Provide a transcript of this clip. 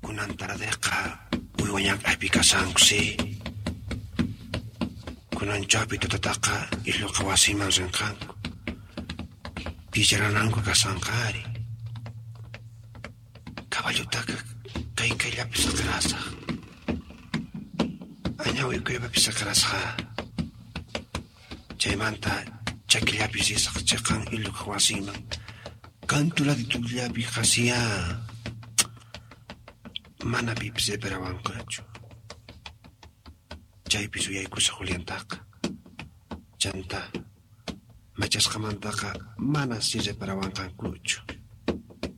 kunan taradeqa uywañaqaypi kasankusi. Kunan chawpi tutataqa iluqa wasiman rinqanku. Picharananku kasanqari. Caballutaqa kayllapi saqrasaq. Añawikuyllapi saqrasqa. Chaymanta chakillapi sisaq chiqan iluqa wasiman. Cantuladitullapi qasiya. Mana pipis eperawanqachu. Chaypi suyaykusa Juliantaqa. Chanta machasqamantaqa mana si reparawanqankuchu.